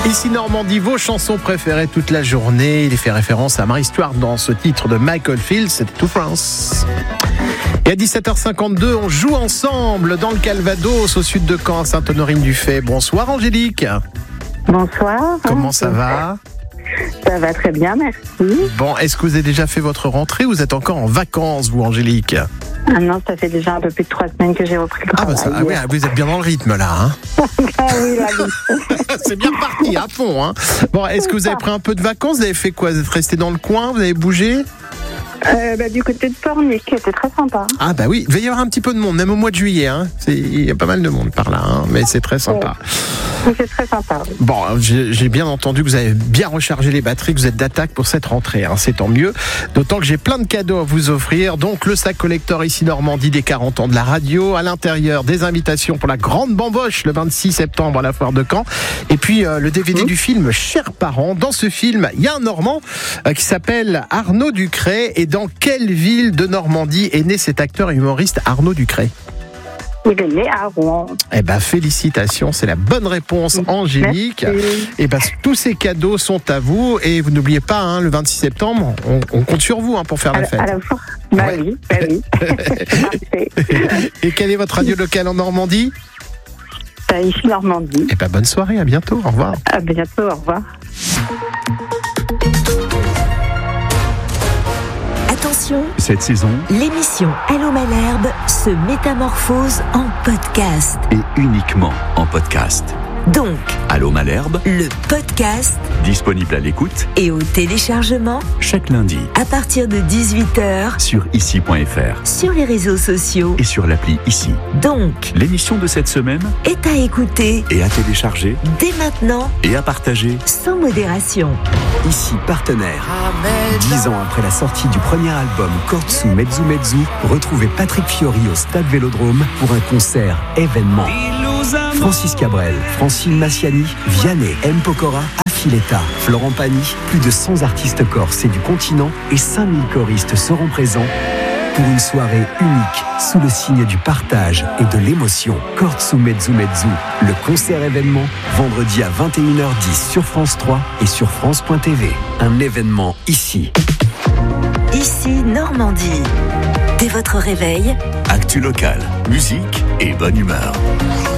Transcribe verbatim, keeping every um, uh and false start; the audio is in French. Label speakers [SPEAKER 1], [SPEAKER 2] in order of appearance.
[SPEAKER 1] Ici Normandie, vos chansons préférées toute la journée. Il fait référence à My Histoire dans ce titre de Michael Fields, c'était To France. Et à dix-sept heures cinquante-deux, on joue ensemble dans le Calvados, au sud de Caen, à Sainte-Honorine-du-Fait. Bonsoir Angélique.
[SPEAKER 2] Bonsoir.
[SPEAKER 1] Comment ça va ?
[SPEAKER 2] Ça va très bien, merci.
[SPEAKER 1] Bon, est-ce que vous avez déjà fait votre rentrée ou vous êtes encore en vacances, vous Angélique ?
[SPEAKER 2] Ah non, ça fait déjà un peu plus de trois semaines que j'ai repris le
[SPEAKER 1] Ah, bah
[SPEAKER 2] travail.
[SPEAKER 1] ça, ah oui, vous êtes bien dans le rythme là, hein.
[SPEAKER 2] Ah oui, la vie.
[SPEAKER 1] C'est bien parti, à fond, hein. Bon, est-ce que vous avez pris un peu de vacances ? Vous avez fait quoi ? Vous êtes resté dans le coin ? Vous avez bougé ?
[SPEAKER 2] Euh, bah, du côté de Pornic, c'était très sympa.
[SPEAKER 1] Ah bah oui, il va y avoir un petit peu de monde, même au mois de juillet, hein. C'est, il y a pas mal de monde par là, hein, mais c'est très sympa.
[SPEAKER 2] Ouais. C'est très sympa. Oui.
[SPEAKER 1] Bon, j'ai, j'ai bien entendu que vous avez bien rechargé les batteries, que vous êtes d'attaque pour cette rentrée, hein, c'est tant mieux. D'autant que j'ai plein de cadeaux à vous offrir, donc le sac collector ici Normandie des quarante ans de la radio, à l'intérieur des invitations pour la grande bamboche le vingt-six septembre à la foire de Caen, et puis euh, le D V D mmh. du film Chers parents. Dans ce film, il y a un Normand euh, qui s'appelle Arnaud Ducret. Et dans quelle ville de Normandie est né cet acteur et humoriste Arnaud Ducret ?
[SPEAKER 2] Il est né à Rouen.
[SPEAKER 1] Eh ben, félicitations, c'est la bonne réponse, Angélique.
[SPEAKER 2] Merci.
[SPEAKER 1] Et ben, tous ces cadeaux sont à vous. Et vous n'oubliez pas, hein, le vingt-six septembre, on, on compte sur vous hein, pour faire
[SPEAKER 2] à
[SPEAKER 1] la fête.
[SPEAKER 2] À la fois. Bah ouais. oui, bah oui. Parfait.
[SPEAKER 1] Et quelle est votre radio locale en Normandie ?
[SPEAKER 2] Bah, ici Normandie.
[SPEAKER 1] Eh ben, bonne soirée, à bientôt, au revoir.
[SPEAKER 2] À bientôt, au revoir.
[SPEAKER 3] Attention,
[SPEAKER 4] cette saison,
[SPEAKER 3] l'émission Allô Malherbe se métamorphose en podcast.
[SPEAKER 4] Et uniquement en podcast.
[SPEAKER 3] Donc,
[SPEAKER 4] Allô Malherbe,
[SPEAKER 3] le podcast,
[SPEAKER 4] disponible à l'écoute
[SPEAKER 3] et au téléchargement
[SPEAKER 4] chaque lundi
[SPEAKER 3] à partir de dix-huit heures
[SPEAKER 4] sur ici point f r,
[SPEAKER 3] sur les réseaux sociaux
[SPEAKER 4] et sur l'appli Ici.
[SPEAKER 3] Donc,
[SPEAKER 4] l'émission de cette semaine
[SPEAKER 3] est à écouter
[SPEAKER 4] et à télécharger
[SPEAKER 3] dès maintenant
[SPEAKER 4] et à partager
[SPEAKER 3] sans modération.
[SPEAKER 5] Ici partenaire. Dix ans après la sortie du premier album Kortsu Mezzu Mezzu, retrouvez Patrick Fiori au Stade Vélodrome pour un concert événement. Francis Cabrel, Francine Massiani, Vianney, M. Pokora, Affiletta, Florent Pagny, plus de cent artistes corses et du continent et cinq mille choristes seront présents pour une soirée unique sous le signe du partage et de l'émotion. Kortsu Mezzu Mezzu, le concert événement, vendredi à vingt et une heures dix sur France trois et sur France point t v. Un événement ici.
[SPEAKER 3] Ici Normandie. Dès votre réveil,
[SPEAKER 4] actu local, musique et bonne humeur.